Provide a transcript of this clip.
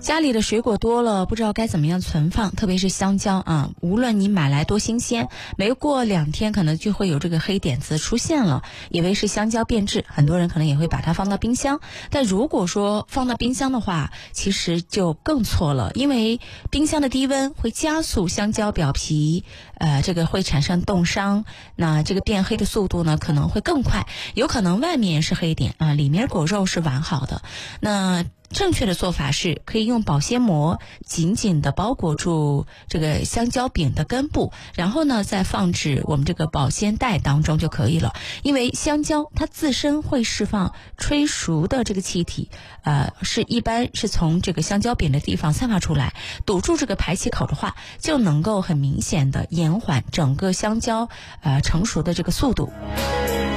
家里的水果多了，不知道该怎么样存放，特别是香蕉啊，无论你买来多新鲜，没过2天可能就会有这个黑点子出现了，以为是香蕉变质，很多人可能也会把它放到冰箱。但如果说放到冰箱的话，其实就更错了，因为冰箱的低温会加速香蕉表皮这个会产生冻伤，那这个变黑的速度呢可能会更快，有可能外面是黑点啊，里面果肉是完好的。那正确的做法是可以用保鲜膜紧紧地包裹住这个香蕉饼的根部，然后呢再放置我们这个保鲜袋当中就可以了。因为香蕉它自身会释放催熟的这个气体，一般是从这个香蕉饼的地方散发出来，堵住这个排气口的话，就能够很明显的延缓整个香蕉成熟的这个速度。